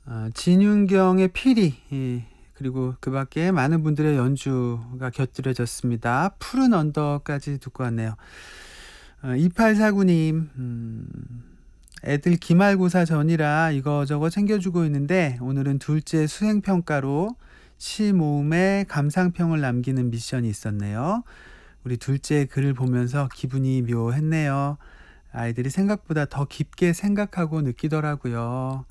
진윤경의 피리, 그리고 그 밖에 많은 분들의 연주가 곁들여졌습니다. 푸른 언덕까지 듣고 왔네요. 2849님, 애들 기말고사 전이라 이거저거 챙겨주고 있는데 오늘은 둘째 수행평가로 시 모음에 감상평을 남기는 미션이 있었네요. 우리 둘째 글을 보면서 기분이 묘했네요. 아이들이 생각보다 더 깊게 생각하고 느끼더라고요.